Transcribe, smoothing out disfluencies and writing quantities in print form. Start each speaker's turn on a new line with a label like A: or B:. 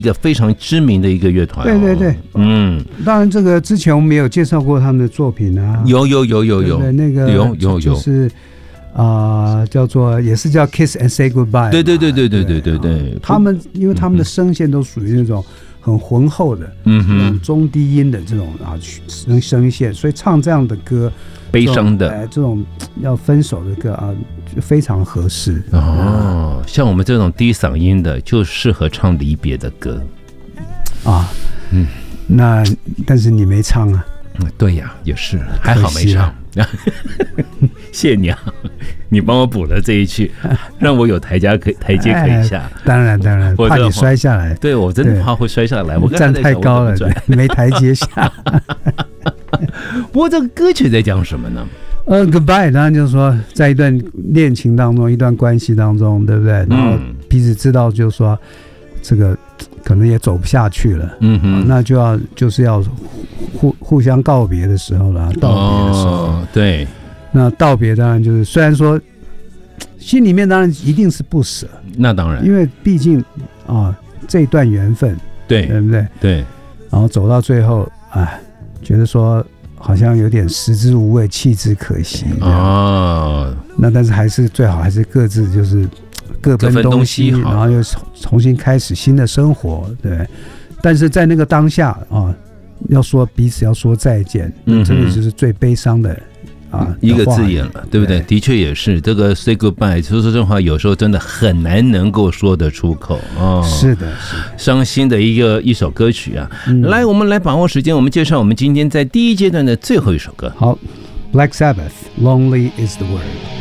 A: 一个非常知名的一个乐团。
B: 对对对，当然这个之前我们也有介绍过他们的作品啊，
A: 有，
B: 对那个
A: 有，
B: 就是叫做也是叫 Kiss and Say Goodbye。
A: 对，
B: 他们因为他们的声线都属于那种很浑厚的，中低音的这种声线，所以唱这样的歌，
A: 悲伤的
B: 这种要分手的歌啊，就非常合适。
A: 像我们这种低嗓音的，就适合唱离别的歌
B: 啊。那但是你没唱啊。
A: 对呀，也是，还好没唱。谢娘，你帮我补了这一句，让我有台阶可以下。当然，
B: 怕你摔下来。
A: 对，我真的怕会摔下来。我
B: 站太高了，没台阶下。
A: 不过这个歌曲在讲什么呢
B: ？Goodbye， 当然就是说，在一段恋情当中，一段关系当中，对不对？然后彼此知道，就是说，这个可能也走不下去了。那就是要互相告别的时候了。道别的时候，
A: 对。
B: 那道别当然就是，虽然说心里面当然一定是不舍，
A: 那当然，
B: 因为毕竟这段缘分，对不对？
A: 对。
B: 然后走到最后，觉得说好像有点食之无味，弃之可惜。那但是还是最好还是各自就是各奔东西，然后又重新开始新的生活，对。但是在那个当下要说彼此要说再见，这个就是最悲伤的
A: 一个字眼了，对不对？的确也是，这个 say goodbye， 说这话有时候真的很难能够说得出口
B: 是的，
A: 伤心的一首歌曲啊。来，我们来把握时间，我们介绍我们今天在第一阶段的最后一首歌。
B: 好， Black Sabbath， Lonely is the Word。